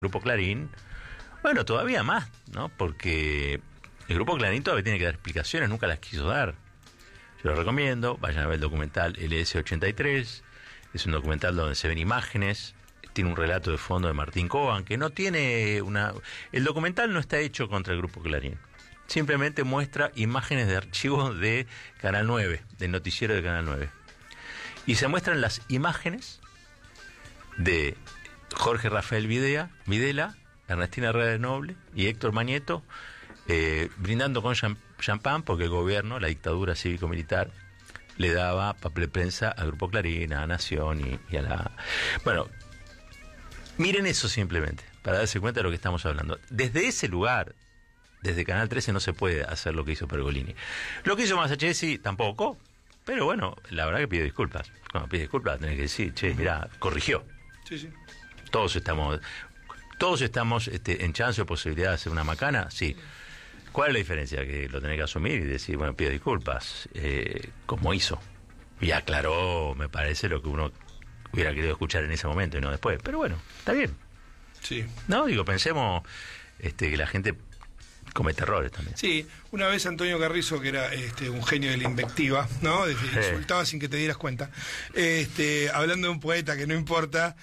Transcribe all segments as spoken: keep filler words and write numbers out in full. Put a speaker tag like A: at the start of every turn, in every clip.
A: Grupo Clarín, bueno, todavía más, ¿no? Porque el Grupo Clarín todavía tiene que dar explicaciones, nunca las quiso dar. Yo lo recomiendo, vayan a ver el documental L S ochenta y tres, es un documental donde se ven imágenes, tiene un relato de fondo de Martín Coban, que no tiene una... El documental no está hecho contra el Grupo Clarín, simplemente muestra imágenes de archivos de Canal nueve, del noticiero de Canal nueve. Y se muestran las imágenes de Jorge Rafael Videla, Videla, Ernestina Herrera de Noble y Héctor Mañeto, eh, brindando con champán porque el gobierno, la dictadura cívico-militar, le daba papel de prensa al Grupo Clarín, a Nación y, y a la... Bueno, miren eso simplemente, para darse cuenta de lo que estamos hablando. Desde ese lugar, desde Canal trece no se puede hacer lo que hizo Pergolini. Lo que hizo Masachesi tampoco, pero bueno, la verdad que pido disculpas. Cuando pide disculpas tenés que decir, che, mirá, corrigió.
B: Sí, sí.
A: Todos estamos, todos estamos este, en chance o posibilidad de hacer una macana, sí. ¿Cuál es la diferencia? Que lo tenés que asumir y decir, bueno, pido disculpas, eh, como hizo. Y aclaró, me parece, lo que uno hubiera querido escuchar en ese momento y no después. Pero bueno, está bien.
B: Sí.
A: No, digo, pensemos este, que la gente comete errores también.
B: Sí, una vez Antonio Carrizo, que era este, un genio de la invectiva, ¿no? Desde,
A: Sí.
B: Insultaba sin que te dieras cuenta. Este, hablando de un poeta que no importa,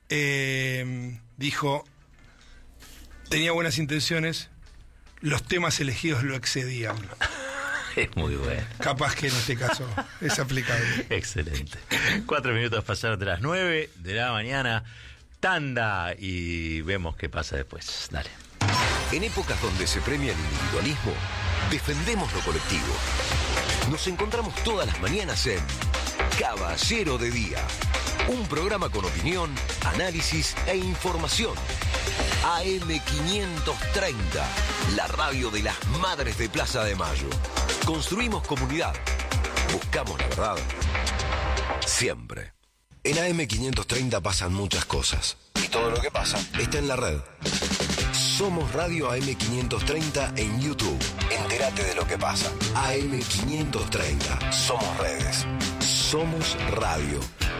B: eh, dijo, tenía buenas intenciones, los temas elegidos lo excedían.
A: Es muy bueno.
B: Capaz que en este caso es aplicable.
A: Excelente. Cuatro minutos pasaron de las nueve de la mañana. Tanda y vemos qué pasa después. Dale.
C: En épocas donde se premia el individualismo, defendemos lo colectivo. Nos encontramos todas las mañanas en Caballero de Día, un programa con opinión, análisis e información. A M quinientos treinta, la radio de las madres de Plaza de Mayo. Construimos comunidad. Buscamos la verdad. Siempre. En A M quinientos treinta pasan muchas cosas. Y todo lo que pasa está en la red. Somos Radio A M quinientos treinta en YouTube. Entérate de lo que pasa. A M quinientos treinta. Somos redes. Somos radio.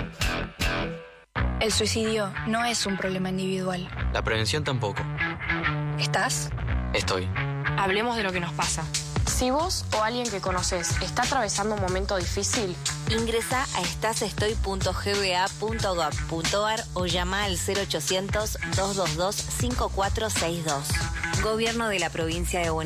D: El suicidio no es un problema individual.
E: La prevención tampoco.
D: ¿Estás?
E: Estoy.
F: Hablemos de lo que nos pasa. Si vos o alguien que conoces está atravesando un momento difícil,
G: ingresa a estasestoy punto g b a punto gov punto a r o llama al cero ochocientos, dos dos dos, cinco cuatro seis dos. Gobierno de la Provincia de Buenos Aires.